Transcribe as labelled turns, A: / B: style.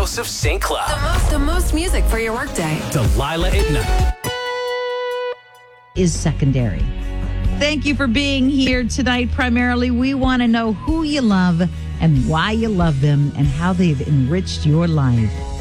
A: Joseph St. Cloud.
B: The most music for your workday.
A: Delilah at night.
C: Is secondary. Thank you for being here tonight. Primarily, we want to know who you love and why you love them and how they've enriched your life.